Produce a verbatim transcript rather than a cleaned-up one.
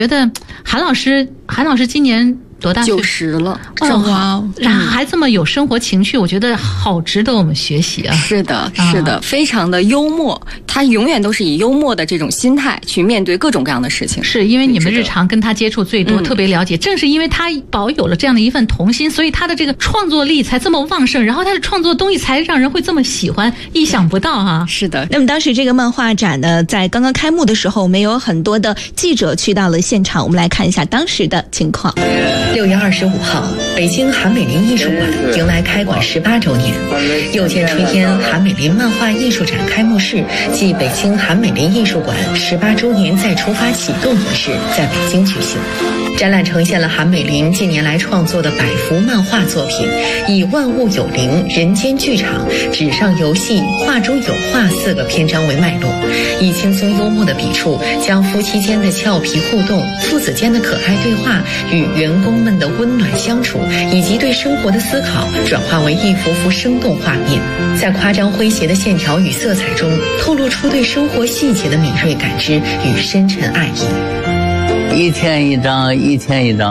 觉得韩老师，韩老师今年多大岁？ 九十了， 正好，然后还这么有生活情趣，我觉得好值得我们学习啊！ 是的，是的，啊、非常的幽默，他永远都是以幽默的这种心态去面对各种各样的事情。 是因为你们日常跟他接触最多，特别了解。正是因为他保有了这样的一份童心，所以他的这个创作力才这么旺盛，然后他的创作东西才让人会这么喜欢，意想不到啊！ 是的。 那么当时这个漫画展呢，在刚刚开幕的时候，我们有很多的记者去到了现场，我们来看一下当时的情况。 六月二十五号，北京韩美林艺术馆迎来开馆十八周年，又见炊烟韩美林漫画艺术展开幕式暨北京韩美林艺术馆十八周年再出发启动仪式在北京举行。展览呈现了韩美林近年来创作的百幅漫画作品，以万物有灵、人间剧场、纸上游戏、画中有画四个篇章为脉络，以轻松幽默的笔触，将夫妻间的俏皮互动、父子间的可爱对话与员工们的温暖相处，以及对生活的思考，转化为一幅幅生动画面，在夸张诙谐的线条与色彩中，透露出对生活细节的敏锐感知与深沉爱意。 一天一张，一天一张。